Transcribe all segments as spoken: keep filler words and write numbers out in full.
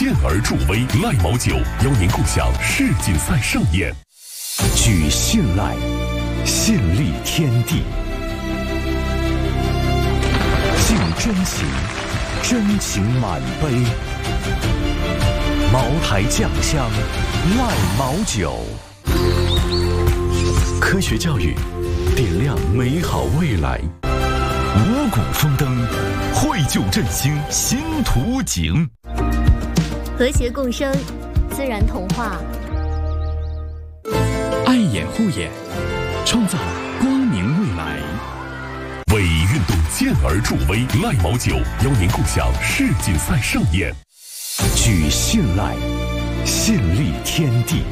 健儿助威，赖毛酒邀您共享世锦赛盛宴。 举信赖，信立天地；敬真情，真情满杯。茅台酱香，赖毛酒。科学教育，点亮美好未来。五谷丰登，绘就振兴新图景。 和谐共生，自然童话。 爱眼护眼，创造光明未来。 为运动健儿助威，赖毛酒邀您共享世锦赛盛宴。 举信赖，信立天地；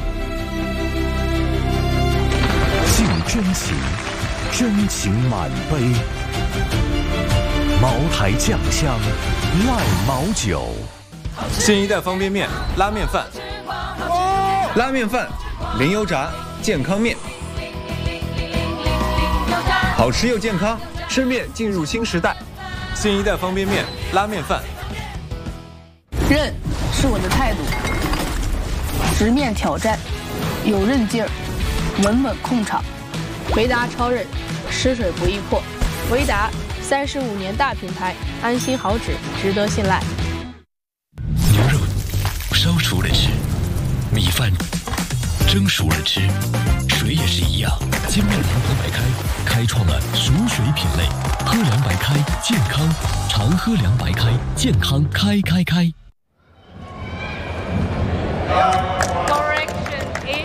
敬真情，真情满杯。茅台酱香，赖毛酒。 新一代方便面，拉面饭，拉面饭，零油炸，健康面，好吃又健康，吃面进入新时代。新一代方便面，拉面饭。 韧是我的态度，直面挑战，有韧劲儿，稳稳控场。维达超韧，吃水不易破。维达三十五年大品牌，安心好脂，值得信赖。 牛肉烧熟了吃，米饭蒸熟了吃，水也是一样。金麦堂和白开开创了熟水品类，喝凉白开健康，常喝凉白开健康开开开。 Correction in.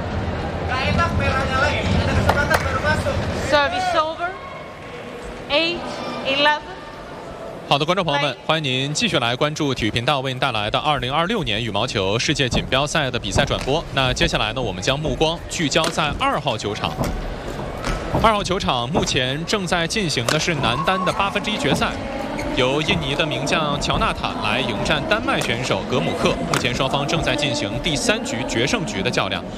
Service over. Eight, eleven. 好的，观众朋友们，欢迎您继续来关注体育频道为您带来的二零二六年羽毛球世界锦标赛的比赛转播。那接下来呢，我们将目光聚焦在二号球场。二号球场目前正在进行的是男单的八分之一决赛，由印尼的名将乔纳坦来迎战丹麦选手格姆克。目前双方正在进行第三局决胜局的较量。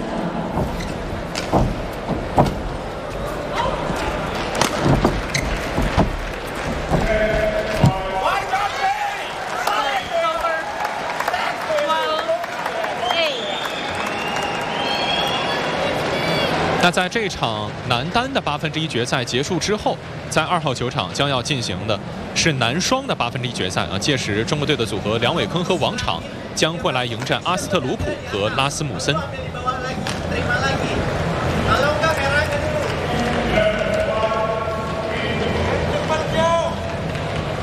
那在这场男单的八分之一决赛结束之后，在二号球场将要进行的是男双的八分之一决赛啊。届时中国队的组合梁伟铿和王昶将会来迎战阿斯特鲁普和拉斯姆森。